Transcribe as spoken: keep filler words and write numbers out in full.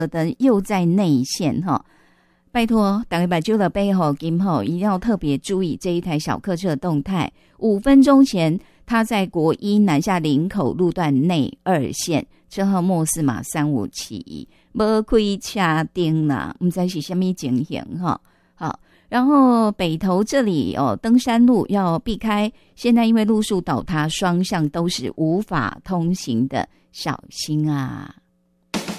的又在内线哈。拜托，大家把酒了杯后，今后一定要特别注意这一台小客车的动态。五分钟前，它在国一南下林口路段内二线，车号末四码三五七一，没开车灯啦，不知道是什么情形哈。好，然后北投这里哦，登山路要避开，现在因为路树倒塌，双向都是无法通行的，小心啊。